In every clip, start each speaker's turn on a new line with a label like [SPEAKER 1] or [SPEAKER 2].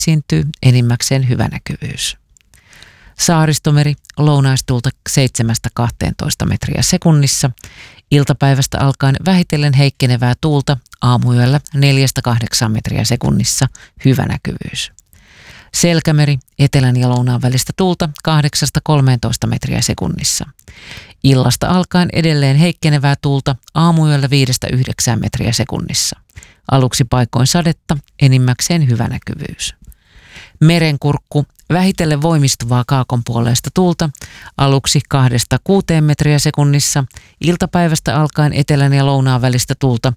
[SPEAKER 1] esiintyy enimmäkseen hyvä näkyvyys. Saaristomeri lounaistuulta 7–12 metriä sekunnissa. Iltapäivästä alkaen vähitellen heikkenevää tuulta, aamuyöllä 4–8 metriä sekunnissa, hyvä näkyvyys. Selkämeri etelän ja lounaan välistä tuulta 8–13 metriä sekunnissa. Illasta alkaen edelleen heikkenevää tuulta, aamuyöllä 5–9 metriä sekunnissa. Aluksi paikoin sadetta, enimmäkseen hyvä näkyvyys. Merenkurkku vähitellen voimistuvaa kaakonpuoleista tuulta, aluksi 2–6 metriä sekunnissa, iltapäivästä alkaen etelän ja lounaan välistä tuulta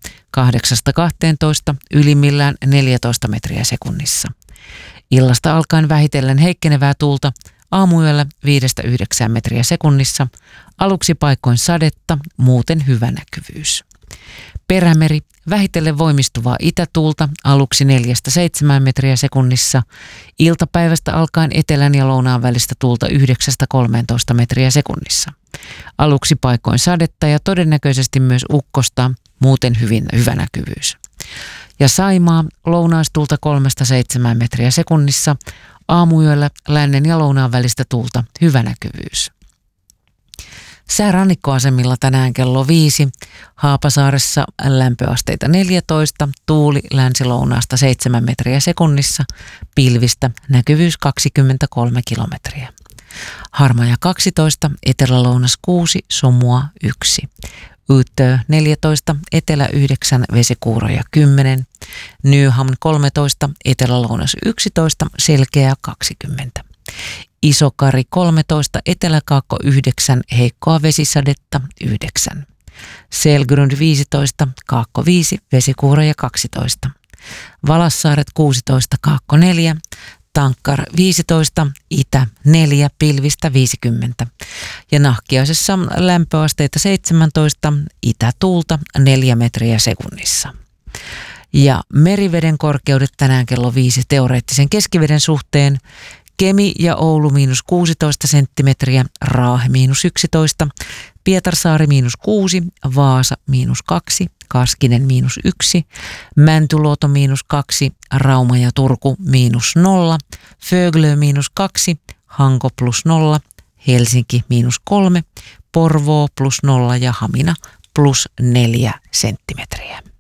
[SPEAKER 1] 8–12, ylimmillään 14 metriä sekunnissa. Illasta alkaen vähitellen heikkenevää tuulta, aamuyöllä 5–9 metriä sekunnissa, aluksi paikoin sadetta, muuten hyvä näkyvyys. Perämeri vähitellen voimistuvaa itätuulta, aluksi 4–7 metriä sekunnissa, iltapäivästä alkaen etelän ja lounaan välistä tuulta 9–13 metriä sekunnissa. Aluksi paikoin sadetta ja todennäköisesti myös ukkosta, muuten hyvä näkyvyys. Ja Saimaa lounaistuulta 3–7 metriä sekunnissa, aamuyöllä lännen ja lounaan välistä tuulta, hyvä näkyvyys. Sää rannikkoasemilla tänään kello 5, Haapasaaressa lämpöasteita 14, tuuli länsi-lounaasta 7 metriä sekunnissa, pilvistä näkyvyys 23 kilometriä. Harmaja 12, etelä-lounas 6, Somua 1. Utö 14, etelä 9, Vesikuuroja 10, Nyhamn 13, etelä-lounas 11, Selkeä 20. Isokari 13, eteläkaakko 9, heikkoa vesisadetta 9. Selgrund 15, kaakko 5, Vesikuuroja 12. Valassaaret 16, kaakko 4, Tankkar 15, itä 4, pilvistä 50. Ja Nahkiaisessa lämpöasteita 17, itätuulta 4 metriä sekunnissa. Ja meriveden korkeudet tänään kello 5 teoreettisen keskiveden suhteen. Kemi ja Oulu -16 senttimetriä, Raahe -11, Pietarsaari -6, Vaasa -2, Kaskinen -1, Mäntyluoto -2, Rauma ja Turku -0, Föglö -2, Hanko +0, Helsinki -3, Porvoo +0 ja Hamina +4 senttimetriä.